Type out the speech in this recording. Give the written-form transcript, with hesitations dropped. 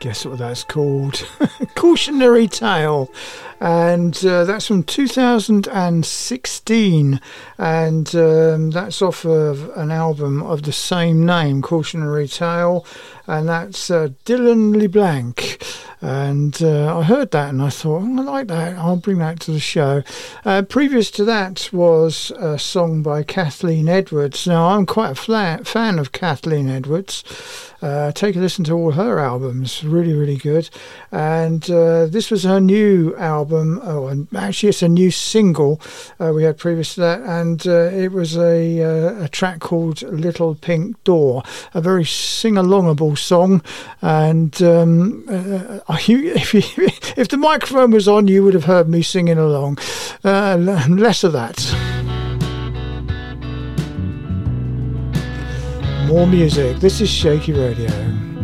Guess what that's called? Cautionary Tale. And that's from 2016. And that's off of an album of the same name, Cautionary Tale. And that's Dylan LeBlanc. And I heard that and I thought, I like that, I'll bring that to the show. Previous to that was a song by Kathleen Edwards. Now, I'm quite a fan of Kathleen Edwards. Take a listen to all her albums, really, really good. And this was her new album. Oh, actually, it's a new single we had previous to that. And it was a track called Little Pink Door, a very sing-alongable song. And if the microphone was on, you would have heard me singing along. Less of that. More music. This is Shaky Radio.